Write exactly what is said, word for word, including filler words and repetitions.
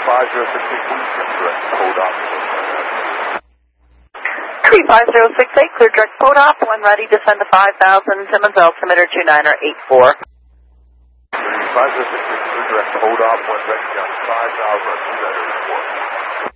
five zero six eight, please direct code off. three five zero six eight, clear direct code off, one ready, descend to five thousand, Simmons altimeter two niner eight four. three five zero six eight, clear direct code off, one ready, down to five thousand, two niner eight four.